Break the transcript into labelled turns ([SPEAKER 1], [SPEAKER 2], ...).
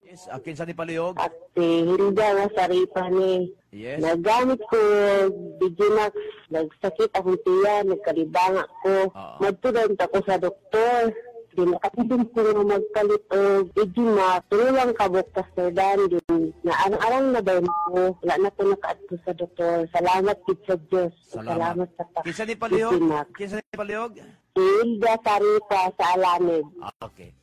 [SPEAKER 1] Yes, akin sa ni palihog.
[SPEAKER 2] At si Hilda nga sa ripa ni.
[SPEAKER 1] Yes.
[SPEAKER 2] Nagamit ko Digimax, nagsakit akong tiyan, nagkalibanga ko. Magtulad ako sa doktor. Dinakatibin ko nga magpalit o Digimax. Turulang kabok sa Sudan. Na arang-arang na ba ko. Wala na ko nakaadto sa doktor. Salamat kit sa Diyos. Salamat sa
[SPEAKER 1] Kinsa ni palihog? Kinsa ni palihog?
[SPEAKER 2] Hilda sa ripa sa Alamid.
[SPEAKER 1] Okay.